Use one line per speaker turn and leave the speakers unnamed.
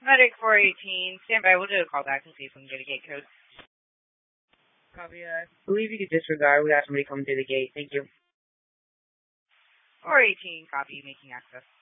Medic 418, stand by. We'll do a call back and see if we can get a gate code.
Copy. I believe you could disregard. We have somebody coming through the gate. Thank you.
418, copy, making access.